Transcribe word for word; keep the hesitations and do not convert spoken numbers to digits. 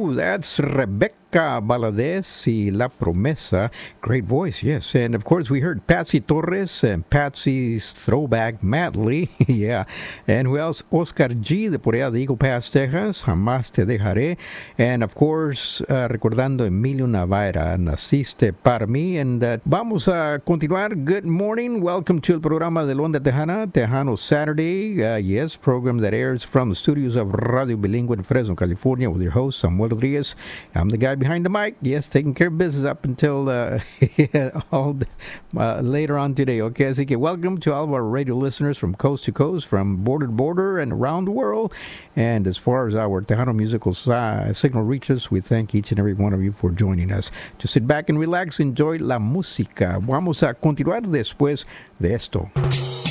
Ooh, that's Rebecca Valadez y La Promesa. Great voice, yes. And of course, we heard Patsy Torres and Patsy's Throwback Madly. Yeah. And who else? Oscar G. de por allá de Eagle Pass, Texas. Jamás te dejaré. And of course, uh, recordando Emilio Navarra, Naciste para mí. And uh, vamos a continuar. Good morning. Welcome to el programa de Onda Tejana, Tejano Saturday. Uh, yes, program that airs from the studios of Radio Bilingüe in Fresno, California, with your host, Samuel Rodriguez. I'm the guy behind the mic. Yes, taking care of business up until uh, all the, uh, later on today. Okay, así que welcome to all of our radio listeners from coast to coast, from border to border, and around the world. And as far as our Tejano musical uh, signal reaches, we thank each and every one of you for joining us. Just sit back and relax, enjoy la música. Vamos a continuar después de esto.